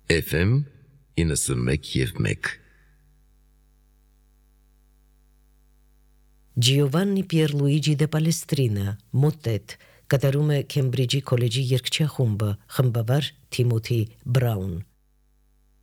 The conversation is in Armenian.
FM 91.1 Ջիովաննի Պիերլուիջի դե Պալեստրինա, մոտետ, կատարում է Քեմբրիջի քոլեջի երգչախումբը, խմբավար Թիմոթի Բրաուն։